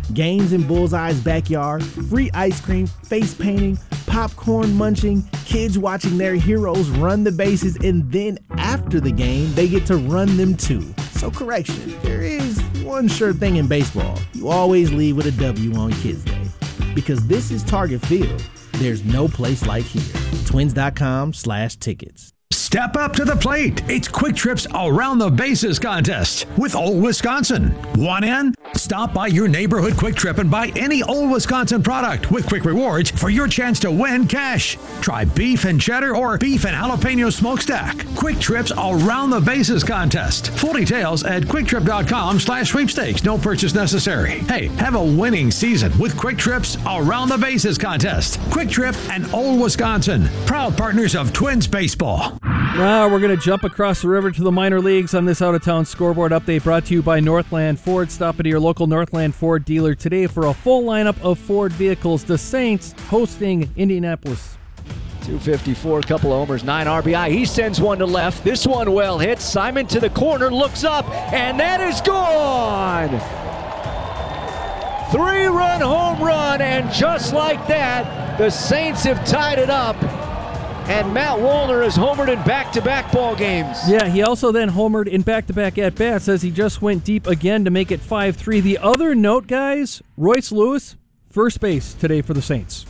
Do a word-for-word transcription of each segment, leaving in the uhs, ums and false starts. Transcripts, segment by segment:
Games in Bullseye's backyard, free ice cream, face painting, popcorn munching, kids watching their heroes run the bases, and then after the game, they get to run them too. So correction, there is one sure thing in baseball. You always leave with a W on Kids Day. Because this is Target Field, there's no place like here. Twins.com slash tickets. Step up to the plate. It's Quick Trip's Around the Bases contest with Old Wisconsin. Want in? Stop by your neighborhood Quick Trip and buy any Old Wisconsin product with Quick Rewards for your chance to win cash. Try beef and cheddar or beef and jalapeno smokestack. Quick Trip's Around the Bases contest. Full details at quicktrip.com slash sweepstakes. No purchase necessary. Hey, have a winning season with Quick Trip's Around the Bases contest. Quick Trip and Old Wisconsin, proud partners of Twins baseball. Now we're going to jump across the river to the minor leagues on this out-of-town scoreboard update brought to you by Northland Ford. Stop at your local Northland Ford dealer today for a full lineup of Ford vehicles. The Saints hosting Indianapolis. two fifty-four, couple of homers, nine R B I. He sends one to left. This one well hit. Simon to the corner, looks up, and that is gone. Three-run home run, and just like that, the Saints have tied it up. And Matt Wallner has homered in back-to-back ball games. Yeah, he also then homered in back-to-back at-bats as he just went deep again to make it five three. The other note, guys, Royce Lewis, first base today for the Saints.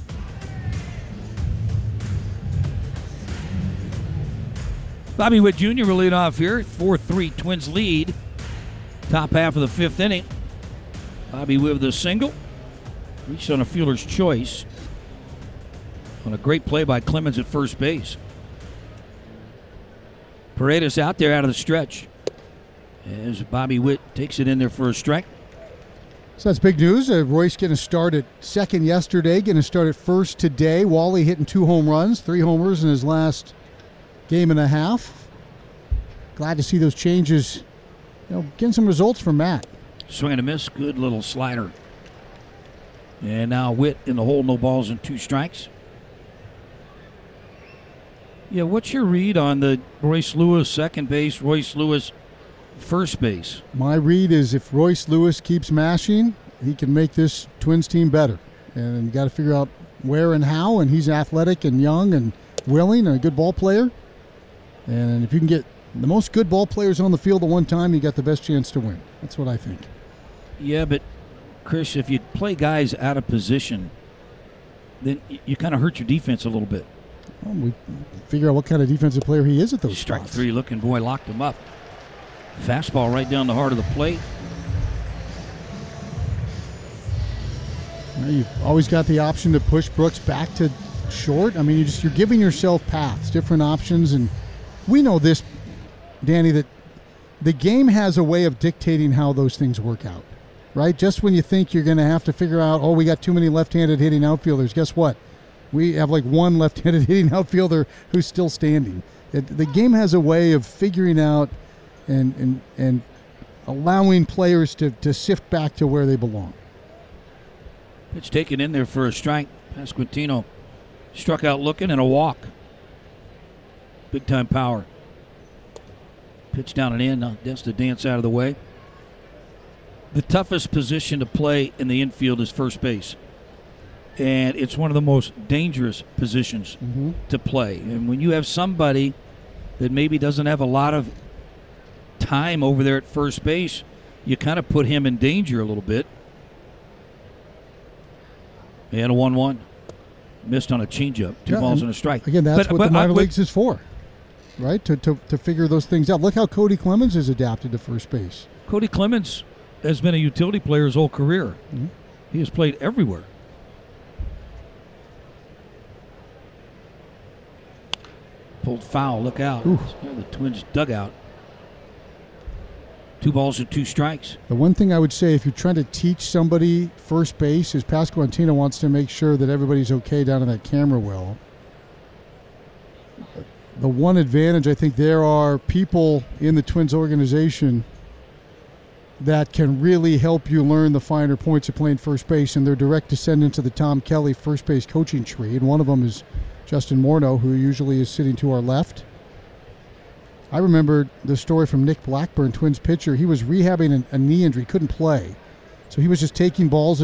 Bobby Witt Junior will lead off here. four three Twins lead. Top half of the fifth inning. Bobby Witt with a single. Reached on a fielder's choice. On a great play by Clemens at first base. Paredes out there out of the stretch as Bobby Witt takes it in there for a strike. So that's big news. Uh, Royce getting a start at second yesterday, getting a start at first today. Wally hitting two home runs, three homers in his last game and a half. Glad to see those changes, you know, getting some results from Matt. Swing and a miss, good little slider. And now Witt in the hole, no balls and two strikes. Yeah, what's your read on the Royce Lewis second base, Royce Lewis first base? My read is if Royce Lewis keeps mashing, he can make this Twins team better. And you got to figure out where and how, and he's athletic and young and willing and a good ball player. And if you can get the most good ball players on the field at one time, you got the best chance to win. That's what I think. Yeah, but, Chris, if you play guys out of position, then you kind of hurt your defense a little bit. Well, we figure out what kind of defensive player he is at those Strike spots. three, looking boy, locked him up. Fastball right down the heart of the plate. You know, you've always got the option to push Brooks back to short. I mean, you just you're giving yourself paths, different options, and we know this, Danny, that the game has a way of dictating how those things work out, right? Just when you think you're going to have to figure out, oh, we got too many left-handed hitting outfielders, guess what? We have like one left-handed hitting outfielder who's still standing. It, the game has a way of figuring out and and, and allowing players to, to sift back to where they belong. Pitch taken in there for a strike. Pasquantino struck out looking and a walk. Big time power. Pitch down and in. Now that's the dance out of the way. The toughest position to play in the infield is first base. And it's one of the most dangerous positions mm-hmm. to play. And when you have somebody that maybe doesn't have a lot of time over there at first base, you kind of put him in danger a little bit. And a one one. Missed on a changeup. Two yeah, balls and a strike. Again, that's but, what but, the minor uh, leagues is for, right? To, to to figure those things out. Look how Cody Clemens has adapted to first base. Cody Clemens has been a utility player his whole career. Mm-hmm. He has played everywhere. Pulled foul. Look out. Near the Twins dugout. Two balls and two strikes. The one thing I would say if you're trying to teach somebody first base is Pasquantino wants to make sure that everybody's okay down in that camera well. The one advantage, I think there are people in the Twins organization that can really help you learn the finer points of playing first base, and they're direct descendants of the Tom Kelly first base coaching tree, and one of them is Justin Morneau, who usually is sitting to our left. I remember the story from Nick Blackburn, Twins pitcher. He was rehabbing a, a knee injury, couldn't play. So he was just taking balls